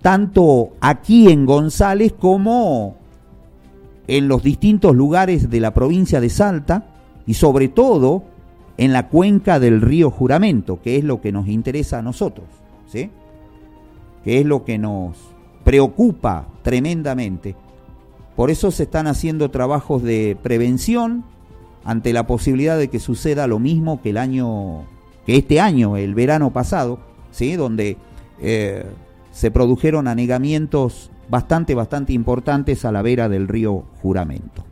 tanto aquí en González como en los distintos lugares de la provincia de Salta y sobre todo en la cuenca del río Juramento, que es lo que nos interesa a nosotros, ¿sí? Que es lo que nos preocupa tremendamente. Por eso se están haciendo trabajos de prevención ante la posibilidad de que suceda lo mismo que este año, el verano pasado, ¿sí? Donde se produjeron anegamientos bastante importantes a la vera del río Juramento.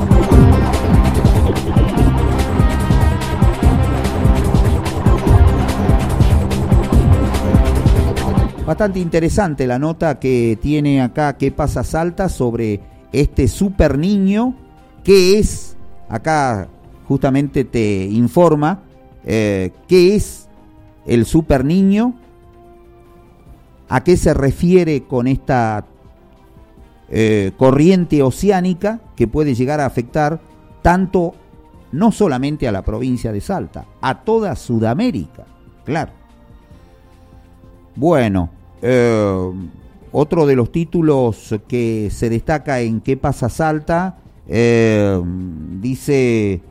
Bastante interesante la nota que tiene acá ¿Qué pasa Salta? Sobre este super niño, que es, acá justamente te informa qué es el super niño, a qué se refiere con esta corriente oceánica que puede llegar a afectar tanto, no solamente a la provincia de Salta, a toda Sudamérica, claro. Bueno, otro de los títulos que se destaca en ¿Qué pasa Salta? Dice,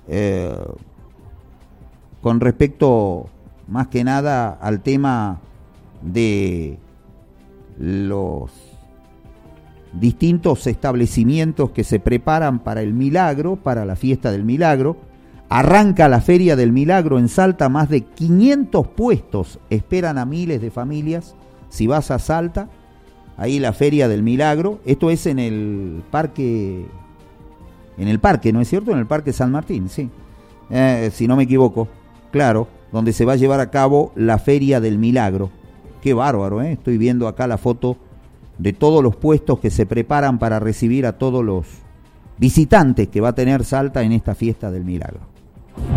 con respecto más que nada al tema de los distintos establecimientos que se preparan para el milagro, para la fiesta del milagro. Arranca la Feria del Milagro en Salta, más de 500 puestos esperan a miles de familias. Si vas a Salta, ahí la Feria del Milagro, esto es en el parque, ¿no es cierto? En el Parque San Martín, sí, si no me equivoco, claro, donde se va a llevar a cabo la Feria del Milagro. Qué bárbaro, estoy viendo acá la foto de todos los puestos que se preparan para recibir a todos los visitantes que va a tener Salta en esta fiesta del milagro.